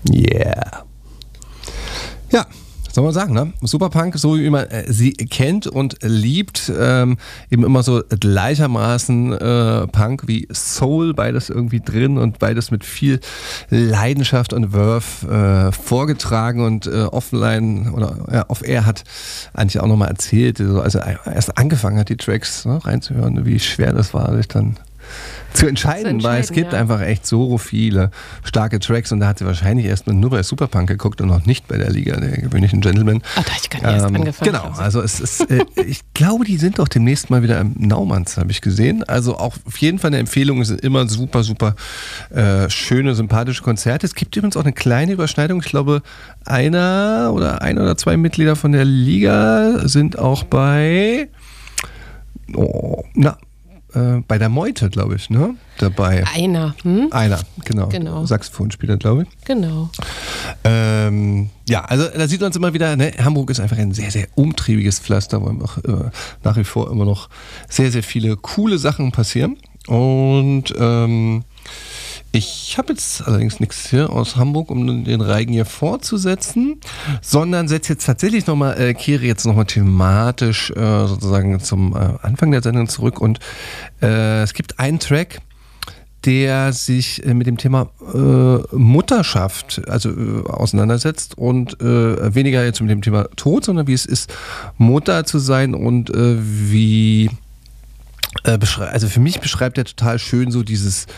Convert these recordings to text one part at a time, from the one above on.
Yeah. Ja, soll man sagen, ne? Superpunk, so wie man sie kennt und liebt, eben immer so gleichermaßen Punk wie Soul, beides irgendwie drin und beides mit viel Leidenschaft und Verve vorgetragen und offline oder off-air hat eigentlich auch nochmal erzählt, also erst angefangen hat, die Tracks reinzuhören, wie schwer das war, sich dann zu entscheiden, weil es gibt einfach echt so viele starke Tracks und da hat sie wahrscheinlich erst nur bei Superpunk geguckt und noch nicht bei der Liga der gewöhnlichen Gentlemen. Da hatte ich gar nicht erst angefangen. Genau, also es ist, ich glaube, die sind doch demnächst mal wieder im Naumanns, habe ich gesehen. Also auch auf jeden Fall eine Empfehlung, es sind immer super, super schöne, sympathische Konzerte. Es gibt übrigens auch eine kleine Überschneidung. Ich glaube, ein oder zwei Mitglieder von der Liga sind auch bei bei der Meute, glaube ich, ne? Dabei. Einer, genau. Saxophonspieler, glaube ich. Genau. Ja, also da sieht man es immer wieder, ne? Hamburg ist einfach ein sehr, sehr umtriebiges Pflaster, wo auch nach wie vor immer noch sehr, sehr viele coole Sachen passieren. Und ich habe jetzt allerdings nichts hier aus Hamburg, um den Reigen hier fortzusetzen, sondern setze jetzt tatsächlich kehre jetzt nochmal thematisch sozusagen zum Anfang der Sendung zurück und es gibt einen Track, der sich mit dem Thema Mutterschaft auseinandersetzt und weniger jetzt mit dem Thema Tod, sondern wie es ist, Mutter zu sein und wie also für mich beschreibt er total schön so dieses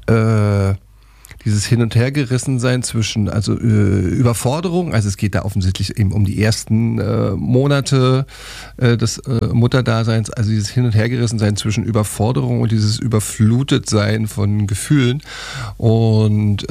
Hin- und Hergerissensein zwischen Überforderung, also es geht da offensichtlich eben um die ersten Monate des Mutterdaseins, also dieses Hin- und Hergerissensein zwischen Überforderung und dieses Überflutetsein von Gefühlen und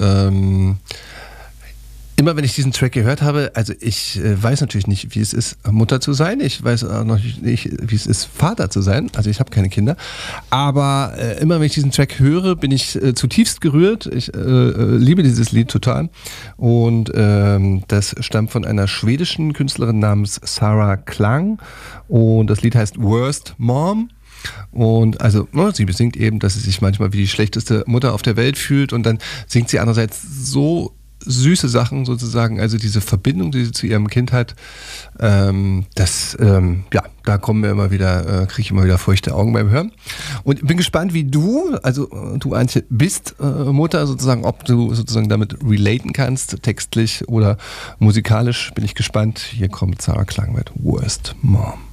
immer wenn ich diesen Track gehört habe, also ich weiß natürlich nicht, wie es ist, Mutter zu sein. Ich weiß auch noch nicht, wie es ist, Vater zu sein. Also ich habe keine Kinder. Aber immer wenn ich diesen Track höre, bin ich zutiefst gerührt. Ich liebe dieses Lied total. Und das stammt von einer schwedischen Künstlerin namens Sarah Klang. Und das Lied heißt Worst Mom. Und also sie besingt eben, dass sie sich manchmal wie die schlechteste Mutter auf der Welt fühlt. Und dann singt sie andererseits so süße Sachen sozusagen, also diese Verbindung, die sie zu ihrem Kind hat, da kommen wir immer wieder, kriege ich immer wieder feuchte Augen beim Hören. Und bin gespannt, wie du Antje, bist Mutter sozusagen, ob du sozusagen damit relaten kannst, textlich oder musikalisch, bin ich gespannt. Hier kommt Sarah Klang mit Worst Mom.